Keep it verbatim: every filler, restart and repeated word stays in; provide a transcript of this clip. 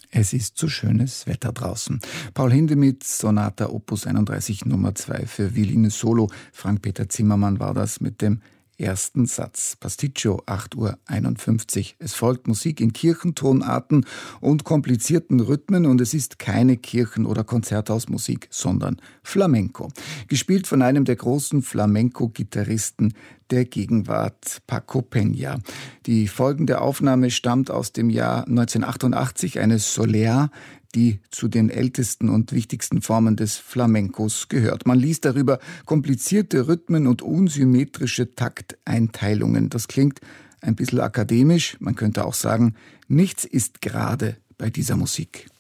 Es ist so schönes Wetter draußen. Paul Hindemith, Sonata Opus einunddreißig Nummer zwei für Violine Solo. Frank-Peter Zimmermann war das mit dem ersten Satz. Pasticcio, acht Uhr einundfünfzig. Es folgt Musik in Kirchentonarten und komplizierten Rhythmen und es ist keine Kirchen- oder Konzerthausmusik, sondern Flamenco. Gespielt von einem der großen Flamenco-Gitarristen der Gegenwart, Paco Peña. Die folgende Aufnahme stammt aus dem Jahr neunzehnhundertachtundachtzig, eine Soleá, die zu den ältesten und wichtigsten Formen des Flamencos gehört. Man liest darüber komplizierte Rhythmen und unsymmetrische Takteinteilungen. Das klingt ein bisschen akademisch. Man könnte auch sagen, nichts ist gerade bei dieser Musik.